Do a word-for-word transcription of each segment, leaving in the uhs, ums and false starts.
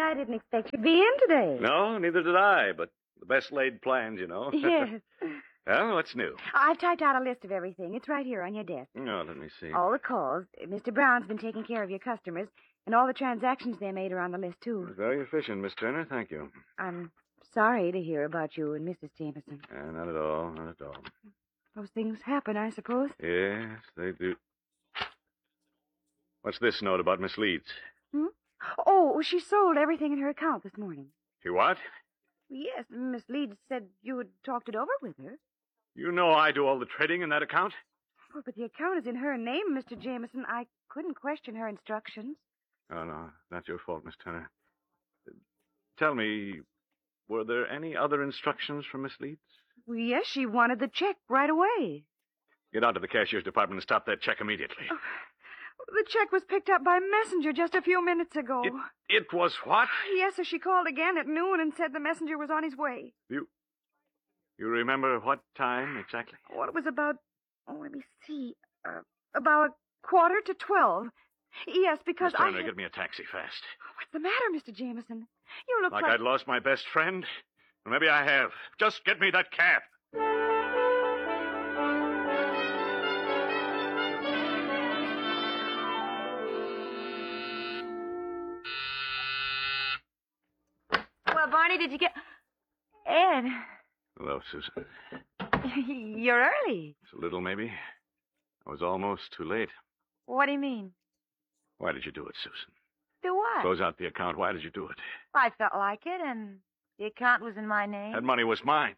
I didn't expect you'd be in today. No, neither did I, but the best laid plans, you know. Yes. Well, what's new? I've typed out a list of everything. It's right here on your desk. Oh, let me see. All the calls. Mister Brown's been taking care of your customers, and all the transactions they made are on the list, too. Very efficient, Miss Turner. Thank you. I'm sorry to hear about you and Missus Jameson. Uh, not at all, not at all. Those things happen, I suppose. Yes, they do. What's this note about Miss Leeds? Hmm? Oh, she sold everything in her account this morning. She what? Yes, Miss Leeds said you had talked it over with her. You know I do all the trading in that account? Oh, but the account is in her name, Mister Jameson. I couldn't question her instructions. Oh, no, not your fault, Miss Turner. Tell me, were there any other instructions from Miss Leeds? Well, yes, she wanted the check right away. Get out to the cashier's department and stop that check immediately. Oh, the check was picked up by messenger just a few minutes ago. It, it was what? Yes, sir. She called again at noon and said the messenger was on his way. You... You remember what time exactly? Well, it was about... Oh, let me see. Uh, about quarter to twelve. Yes, because Miss Turner, I... get me a taxi fast. What's the matter, Mister Jameson? You look like... like... I'd lost my best friend? Well, maybe I have. Just get me that cab. Well, Barney, did you get... Ed, Hello, Susan. you're early. It's a little, maybe. I was almost too late. What do you mean? Why did you do it, Susan? Do what? Close out the account. Why did you do it? I felt like it, and the account was in my name. That money was mine.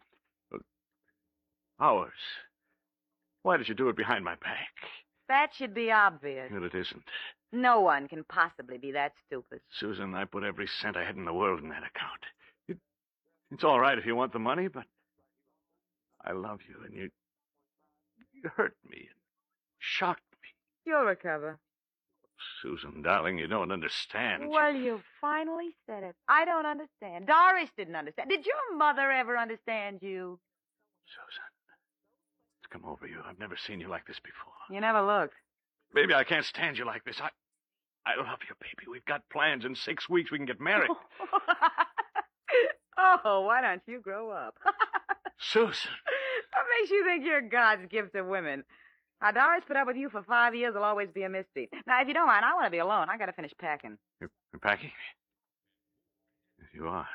Ours. Why did you do it behind my back? That should be obvious. Well, it isn't. No one can possibly be that stupid. Susan, I put every cent I had in the world in that account. It, it's all right if you want the money, but I love you, and you, you hurt me and shocked me. You'll recover. Susan, darling, you don't understand. Well, you finally said it. I don't understand. Doris didn't understand. Did your mother ever understand you? Susan, it's come over you. I've never seen you like this before. You never looked. Baby, I can't stand you like this. I I love you, baby. We've got plans. In six weeks, we can get married. Oh, why don't you grow up? Susan. What makes you think you're God's gift to women? Now, Doris put up with you for five years. Will always be a mystery. Now, if you don't mind, I want to be alone. I got to finish packing. You're, you're packing? Yes, you are.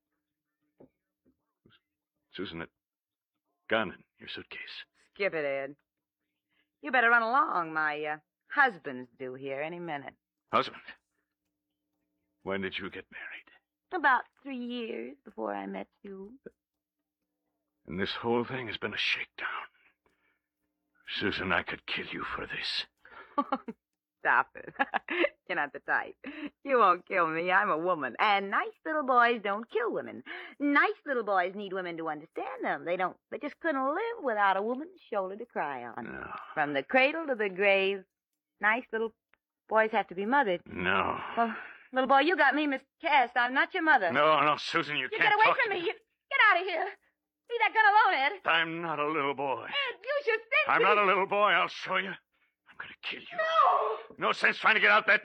Susan, that gun in your suitcase. Skip it, Ed. You better run along. My uh, husband's due here any minute. Husband? When did you get married? About three years before I met you. And this whole thing has been a shakedown. Susan, I could kill you for this. Stop it. You're not the type. You won't kill me. I'm a woman. And nice little boys don't kill women. Nice little boys need women to understand them. They don't. They just couldn't live without a woman's shoulder to cry on. No. From the cradle to the grave, nice little boys have to be mothered. No. Well, little boy, you got me miscast. I'm not your mother. No, no, Susan, you, You can't get away talk from to me. You, get out of here. Leave that gun alone, Ed. I'm not a little boy. Ed, you should think. I'm to... not a little boy. I'll show you. I'm going to kill you. No. No sense trying to get out that